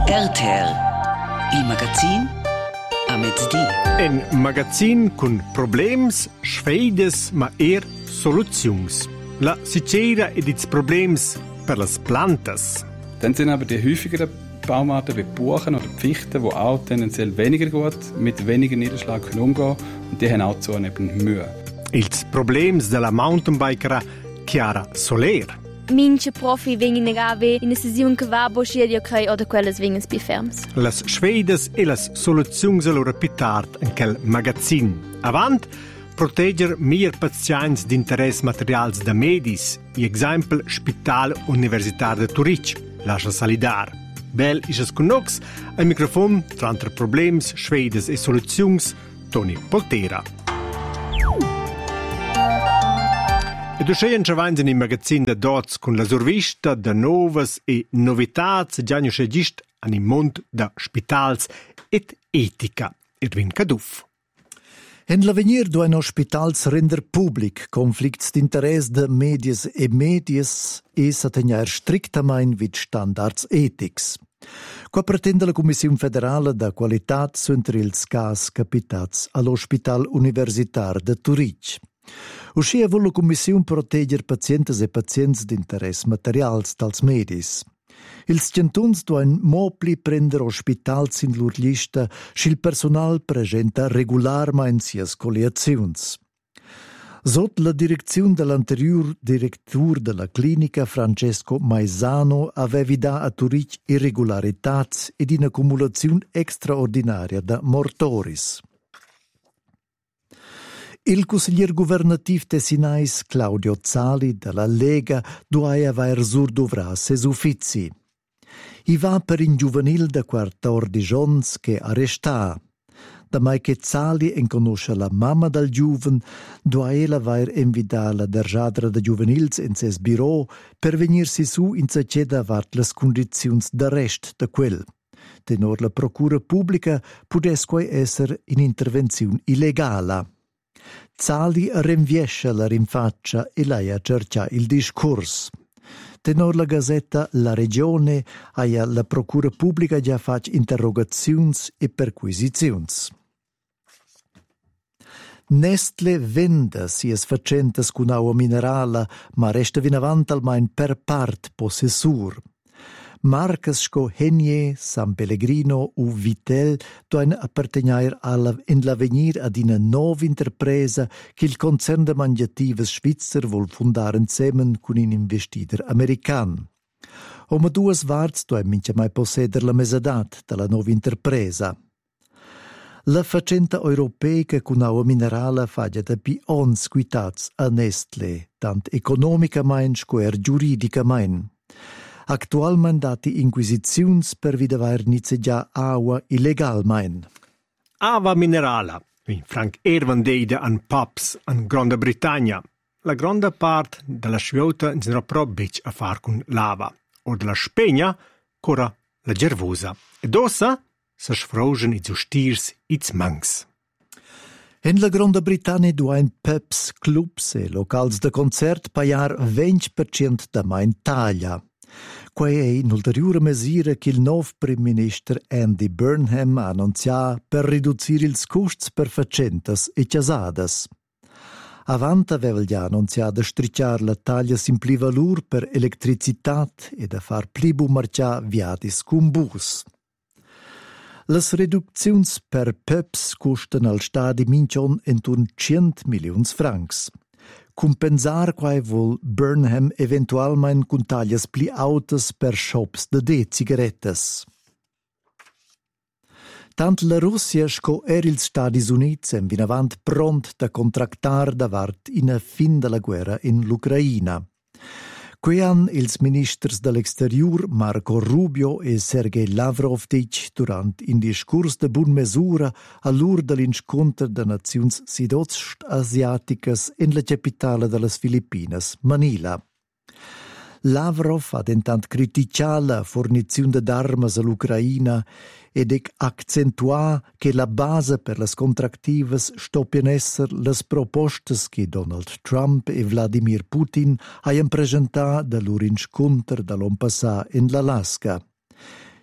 RTR, il magazin a mezzodì. Un magazin con problems, sfeides, ma soluzions. La sicera ed its problems per las plantas. Dann sind aber die häufigeren Baumarten wie Buchen oder Fichten, die auch tendenziell weniger gut mit weniger Niederschlag können umgehen und die haben auch zunehmend Mühe. Ils problems della mountainbikera Chiara Soler. Minche profi vengono grave in sessione che va a boscire o quelle vengono più ferme. Las sfeides e las soluzions allora più tard in quel magazin. Avant, protegger mehr pazients d'interess materials da medis, esempio Spital Universitar de Zurich, lascia salidar. Bel is es con nox, al microfon, tra problems, sfeides e soluzions, Toni Poltera. E du scheien chavans in magazin da dots con la survista da novas e novitats già nu schegist an im mond da spitals et etica. Erwin Kaduf. En l'avenir do en ospitals render public conflicts d'interès de medias e s'attegnar strictamain vid standards etics. Qua pretende la Commissione federale da qualitat suenter ils cas capitats all'Hospital Universitar de Zurich. Uscia vuol la Commissione protegger pazientes e pazients d'interès materials tals medis. Ils centuns doin mopli prender ospitals in lur lista s'il personal presenta regolarmein sias colleaziuns. Sot la direzione dell'anterior direttur della clinica Francesco Maisano avevi da a Zurich irregolaritats ed in accumulazione extraordinaria da mortoris. Il consiglier governativ tessinais Claudio Zali della Lega duaia vair sur dovra ses uffizi. I va per in giuvenil da 14 ons che arresta. Da mai che Zali en conosce la mamma del giuven, duaia vair invita la derjadra da juvenils in ses biro per venirsi su in zaceda vart las condizions d'arrest da quel. Tenor la procura pubblica pudesque esser in intervenzione illegala. Zali rinviesce la rinfaccia e laia cerca il discurs. Tenor la Gazzetta La Regione aia la procura pubblica già fac interrogazions e perquisizions. Nestle vende sies facentas cun aua minerala, ma resta vinavant almain per part possessur. Marcas sco Henier, San Pellegrino u Vitel doin appartegnair in l'avenir ad una nova interpresa che il concern de mangiatives svizzer vol fundar insemen cun un investider american. Oma duas varts doin mince mai posseder la mesadat della nova interpresa. La facenta europeica cun aua minerala fagia da pi ons quitats a Nestle, tant economicamain sco giuridicamain. Actualmein dati inquisiziuns per videvair nize già aua illegalmein. Ava minerala, in Frank Ervandeide an Paps an Grande Britannia. La grande part della sviota non pro bec a far con lava, o della spegna cora la gervosa. Ed ossa sa sfrogen i zustirs its mangs. En la Grande Britannia duain pubs, clubs e locals de concert paiar 20% da main taglia. Quei è un'ulteriore misura che il nuovo Prime Minister Andy Burnham ha annunziato per ridurre ils costs per facentas e casadas. Avant aveva già annunziato stricciare la taglia simpli valur per elettricità e da far plibu marcia viatis cum bus. Las reduczions per pubs costan al stadi mincion entun 100 milions francs. Compensar quai vol Burnham eventualmein cun taglias pli autas per shops de cigarettas. Tant la Russia sco ils Stadis Units en vinavant pront da contractar davart ina fin de la guerra in l'Ucraina. Quean ils ministers dell'exterior Marco Rubio e Sergei Lavrov dic durant in discurs de bun mesura all'ur dell'incontro de naziuns sidost-asiaticas in la capitale dellas Filipinas, Manila. Lavrov ha intant criticat la fornizione d'armas all'Ucraina ed accentuà che la base per las contractivas stoppien esser las propostas che Donald Trump e Vladimir Putin hayan presentà da lur inscontr da l'on passà in l'Alaska.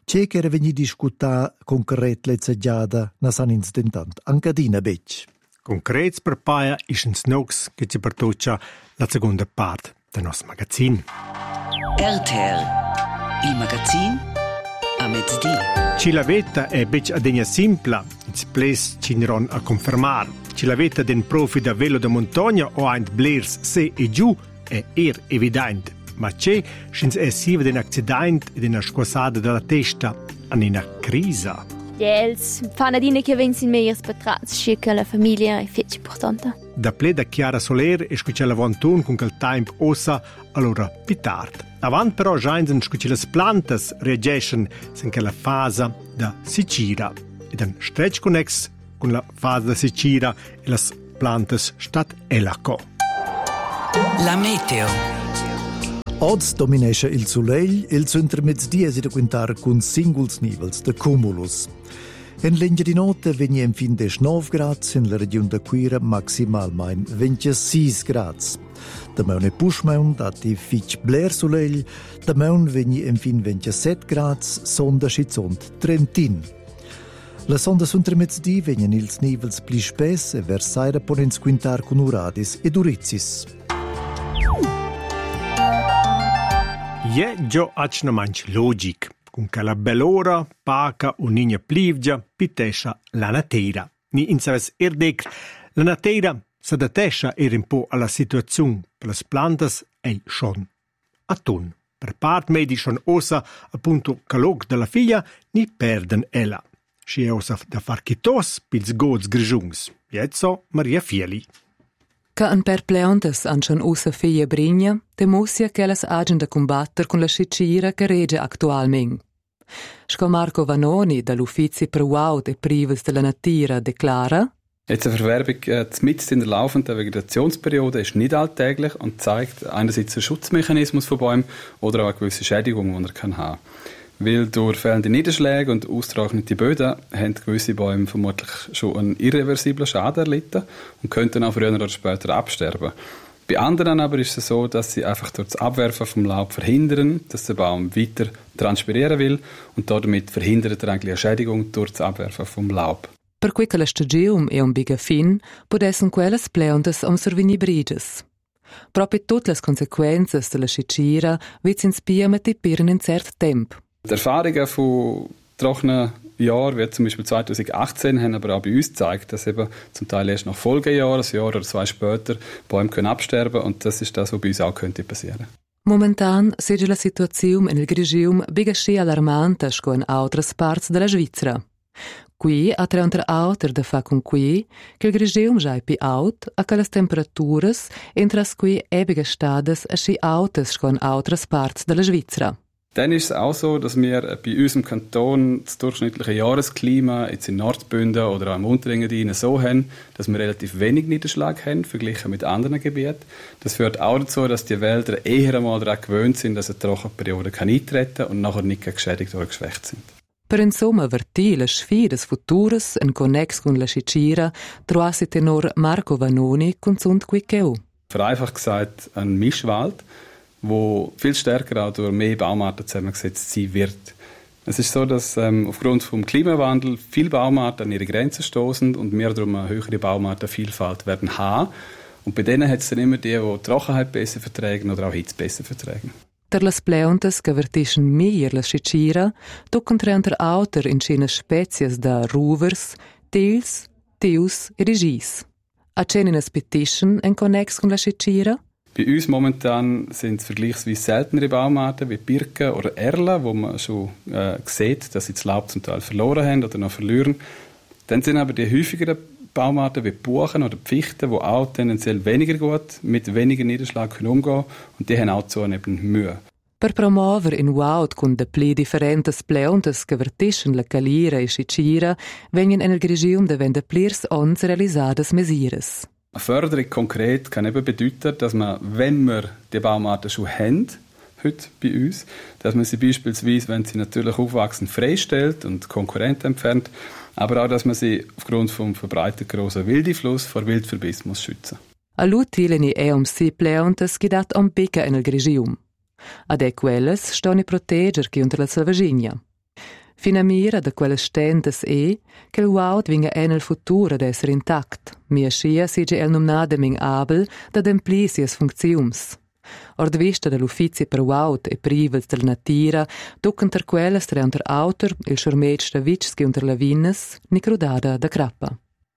C'è che era venuto discuta concret lezzeggiata na san instantant, Ancadina Becc. Concrets per paia isens nox che ci pertoccia la seconda parte del nostro magazzin. RTL, il magazzin a mezzodì. Ci la vetta è bec adegna simpla, it's ples ci neron a confermar. Ci la vetta den profi da velo da montagna o ein blers se e giù è evidente. Ma c'è, schins è siva den accident e den squassada della testa an una crisa. Els fanno dire che vengono meglio betrats, che la famiglia è fetch importante. Da ple da Chiara Soler e scuccia la vantun con quel tempo ossa allora pitard. Avant però già scuccia le plantas reagiscono in quella fase da sicira ed un stretch connex con la fase da sicira e le plantas stat elaco. La meteo. Oggi dominesce il soleil e il centro mezzodia si da quintar con singles nivels de cumulus. In linea di notte venne in fin 19 gradi, in la regione da Quira maximalmente 26 gradi. Da meun e pushmeun dati fitch bler soleil, da meun venne in fin 27 gradi, sonda schizont Trentin. La sonda centro mezzodia venne ils nivels pli spes e versaire ponens quintar con uradis ed urizis. Je già acna manch logic, con che la bell'ora, paca o nigna plivgia, pitescia la natera. Ni insaves erdec, la natera s'adatescia un po' alla situazione per le plantas e schon atun. Per part medi schon osa appunto calog della figlia ni perden ella. Si è osa da far chitos pils gods grigiungs. Jetzo Maria Fieli. Ca an per pleontes an schon usa figlia brigna, temussia che las agen da combatter con la scicira che rege actualment. Sco Marco Vanoni dall'Uffizi per Wout e Privels della Natira declara: Jetzt eine Verwerbung mitten in der laufenden Vegetationsperiode ist nicht alltäglich und zeigt einerseits einen Schutzmechanismus von Bäumen oder auch eine gewisse Schädigung, die er haben kann. Weil durch fehlende Niederschläge und austrocknete Böden haben gewisse Bäume vermutlich schon einen irreversiblen Schaden erlitten und könnten auch früher oder später absterben. Bei anderen aber ist es so, dass sie einfach durch das Abwerfen vom Laub verhindern, dass der Baum weiter transpirieren will und damit verhindert er eigentlich eine Schädigung durch das Abwerfen vom Laub. Per cui che la stagione è un biga fin, potessero quelles pleontes survenir brides. Proprio tutte le conseguenze della scicira vizzin spia mit tipieren in cert tempo. Die Erfahrungen von trockenen Jahren, wie zum Beispiel 2018, haben aber auch bei uns gezeigt, dass eben zum Teil erst nach Folgejahren, ein Jahr oder zwei später, Bäume können absterben und das ist das, was bei uns auch könnte passieren. Momentan segue la situazione nel Grigium bigasci allarmante sco in altre parti della Svizzera. Qui, a tre alter da fa con qui, che il Grigium già è più alto, a che le temperature entras qui ebige stades asci altes sco in altre parti della Svizzera. Dann ist es auch so, dass wir bei uns im Kanton das durchschnittliche Jahresklima jetzt in Nordbünden oder auch im Unterengadin so haben, dass wir relativ wenig Niederschlag haben, verglichen mit anderen Gebieten. Das führt auch dazu, dass die Wälder eher einmal daran gewöhnt sind, dass eine Trockenperiode eintreten kann und nachher nicht geschädigt oder geschwächt sind. Per insomma vertì le sfide futuras in connex con la scicira, troassi tenor Marco Vanoni consund qui cheu. Vereinfacht gesagt, ein Mischwald, wo viel stärker auch durch mehr Baumarten zusammengesetzt sein wird. Es ist so, dass aufgrund des Klimawandels viele Baumarten an ihre Grenzen stoßen und wir darum eine höhere Baumartenvielfalt werden haben. Und bei denen hat es dann immer die Trockenheit besser vertragen oder auch Hitze besser vertragen. Der las pleontes che vertischen meglio la scicira, toccano entre auter in cine spezies da ruvers, tils, tius e rigis. A cenenes petischen en connex con la scicira? Bei uns momentan sind es vergleichsweise seltenere Baumarten wie Birken oder Erlen, wo man schon sieht, dass sie das Laub zum Teil verloren haben oder noch verlieren. Dann sind aber die häufigeren Baumarten wie Buchen oder Fichten, die auch tendenziell weniger gut mit weniger Niederschlag umgehen können und die haben auch zunehmend Mühe. Per promuovere in Wout con de pli differentes pleontes che vertischen la calira e scicira, vengono nel Grigium de vende plirs ons realisadas mesires. Eine Förderung konkret kann eben bedeuten, dass man, wenn wir die Baumarten schon haben, heute bei uns, dass man sie beispielsweise, wenn sie natürlich aufwachsen, freistellt und Konkurrenten entfernt, aber auch, dass man sie aufgrund vom verbreiteten grossen Wildeinfluss vor Wildverbiss muss schützen. A lutileni si pleontes che dat om becca nel Grigium. Ad quelles stoni proteger che unter la selvaginia. Fina mira da quelle stendas che il Wout vinga nel futuro ad essere intact, mia scia sige el numnade ming abel da dempli sias funziums. Ord vista dell'uffizio per Wout e privels del natira, duccan ter quelles tre unter autor il schurmetsch da Witschski unter la Vinnes, ni crudada da crappa.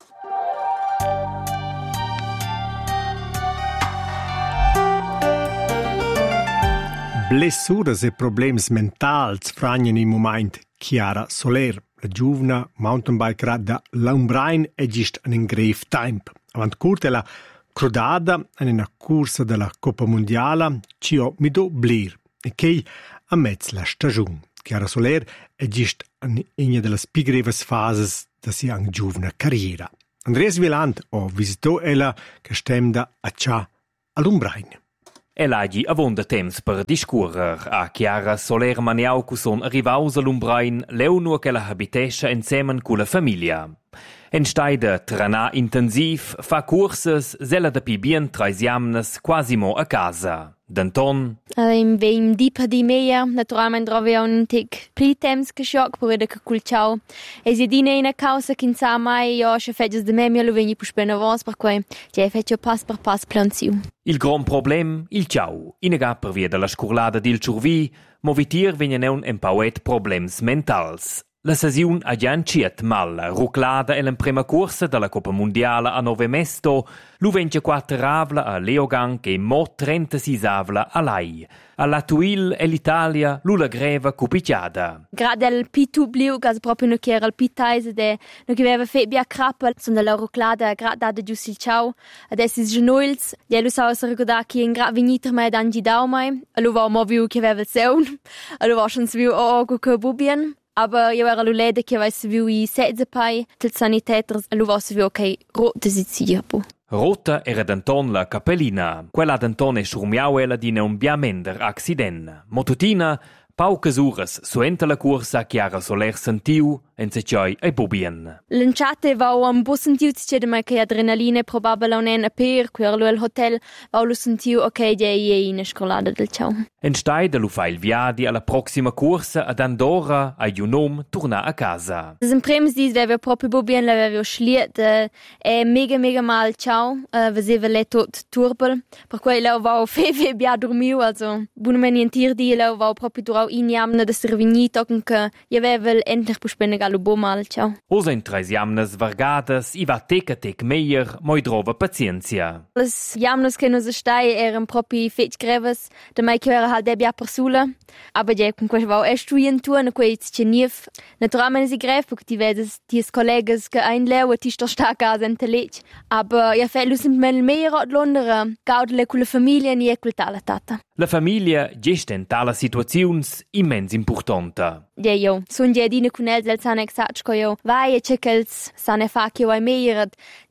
Blessuras e problems mentals fragnen in moment Chiara Soler, la giovna mountainbiker da Laumbrain è gist un grave tempo. Avant curte la crudada in una corsa della Coppa Mondiale ci ho mido blir e che a mezz la stagione. Chiara Soler è gist una delle più gravi fasi da sia giovna carriera. Andreas Wieland ho visitato ella che stemda a Cia a Laumbrain. Elagi avonda temps per discurrer a Chiara Soler maniau cu son arrivaus a Lumbrain leu nur che la habitescha insemen cu la famiglia. En stai de tranà intensiv, fa curses, sella da pi bien trais jamnes quasimo a casa. D'Anton. In veim dipa di meia, naturalmente trovi un tic pli temps che schock per vedere che culciao. E si dine in a causa che non sa mai, io se feggias de me, lo vegni per spena vos, per cui ci feccio pass per pass planziu. Il gran problem, il ciao. Inega per via della scurlada dil ciurvi, movitir vegna neun un pauet problems mentals. La sesiun ha già inciet mal, ruclada è l'imprima corsa della Coppa Mondiale a Nove Mesto, lu 24 avla a Leogang e mo 36 avla a Lai. Alla Tuil e l'Italia lu la greva cupicciada. Grad el pitu bliu, gas proprio no chiera al pitaise de no che aveva fe bia crappa, son della ruclada grad da giusto il ciao, adesso is genoils, de lu sa se ricorda che in grad veniter mai dan gidau mai, lu va mo viu che aveva il seun, lu va schon viu o co bubien. Aber io era l'ulede che avesse viu i sezzepai, tel saniteters, e lu vosse viu che rote si zirpo. Rota era d'Anton la cappellina. Quella d'Anton è schurmiau ella di un biamender accident. Motutina, paucas uras suenta la corsa Chiara Soler sentiu en se cioi ai bubien. L'enciate va un bu sentiu c'è de mai che adrenaline probabile un a per quello al hotel va lo sentiu ok de in scolada del ciao. En stai de lu fa il viadi alla prossima corsa ad Andorra a Junom torna a casa. Das imprems dis veva proprio bubien la veva schliet è mega mal ciao veseva le tot turbel per cui la va feve bia dormiu also buon mentir di la va proprio durau in jamna de servinito che io aveva endlich buspenne gallo bomal ciao. Osa in tres jamnas vargadas i va tec meier moi drova pazienzia. Las jamnas che nos stai eran proprio fetch greves de mai che era halt de bia persula aber je con quel va estudien tu na quei cenief naturalmente si gref porque tivedes tis collegas che ein lewe ti sto sta casa en telech aber ja felus sind mel meier od londere gaudle con la famiglia ni e tala tata. La famiglia gesta in tala situaziuns immens importanta. Ja, io, son dine con els han exat co io. Vai e c'els sane fa che ai meier,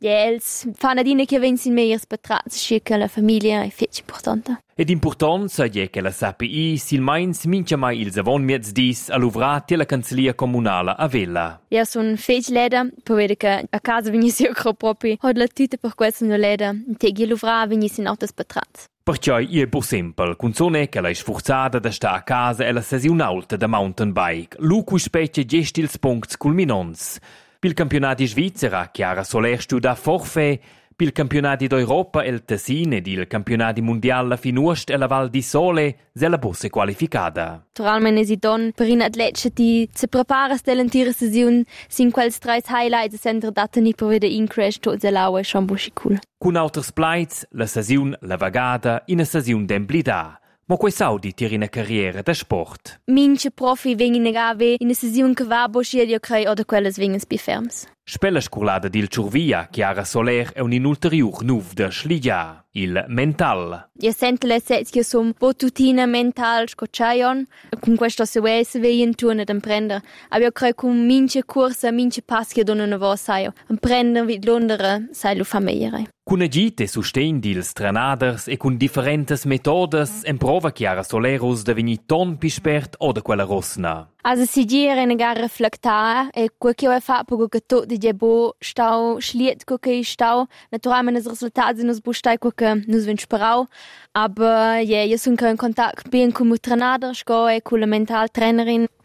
els fanno dine che vensin meiers betrats schicken la famiglia è fetch importante. Ed importanza è che la SAPI sil mains mincha mai ils avon miez dis all'uvrati la cancellia comunale a Vella. Ja, son fetch leda, per vedere che a casa venissi proprio od la tute per questo no leda, te che l'uvra venissi in autos betrats. Perciò è po' semple, con sonne che la sforzata da sta a casa e la sesiun alta da mountain bike, lu cui specie gesti ils punkts culminons. Pil campionati svizzera, Chiara Soler studa forfè, pil campionati d'Europa el Tessin ed il campionati mondiale finuost e la Val di Sole se la bosse qualificata. Naturalmente si don per in atleti ti se prepara stellentire sesiun sin quels tres highlights center datani per vedere in crash tot se laue schon buschi cool. Con autres plaits, la sesiun la vagada in a sesiun d'emblida. Ma quei saudi tiri una carriera da sport. Minche profi vengono negave in a sesiun che va buschi io crei o da quelles vengono più ferms. Spella scurlada dil Ciurvia, Chiara Soler è un inulterior nuv da schligia, il mental. Io sento le che sono votutina mental scocciaion, con questo se vuoi se vei in turno ad imprendere. Io credo che mince corsa, mince passi che donano vo saio, imprendere vid londere sai lo fa meglio. Con agite sustain dils tranaders e con differentes metodes improva Chiara Soleros da venir ton pi spert o da quella rosna. Also si gira in gara reflectare e quel che ho fatto perché tutto di bo stau schliet che stau naturalmente il risultato nos bo stai che nos vin sperau aber io sono in contatto ben con il trainer e con la mental trainerin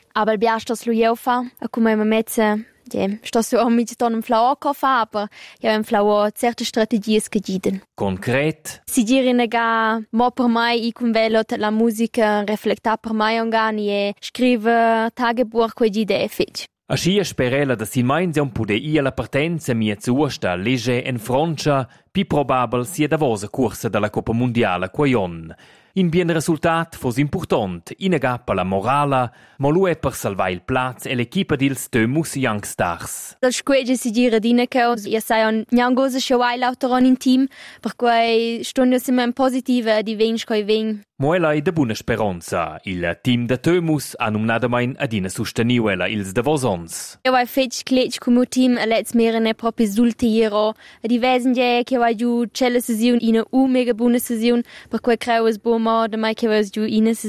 Aber bia stos lu eu fa, come ma mezza, sto su auch mit einem Flower fa, aber ja ein Flower certe strategie che giden. Concret? Si dire ga mo per mai I convello la musica reflecta per mai ongani e scrive Tagebuch quei gide fetch. Aschi sperella da sin meins un pude ia la partenza mia zusta legge en Francia, pi probabel sia da vosa corsa della Coppa Mondiale quaion. In bien resultat fos important, inagappa la morala, ma lu è per salvare il plaz e l'equipa dils Tömus Youngstars. Dal squegge si gira dine che io sai un nyangosa showai l'autoron in team, per cui stonio siamo positive di vench coi ven. Moela è de buona speranza. Il team de Tömus ha nominadamein adina sosteniuela ils de vosons. Io hai fetch klech come team a let's merene proprio sultiero. Di vesen je che vai giù cella sesiun in una mega buona sesiun, per cui creo es boma de mai che vai giù in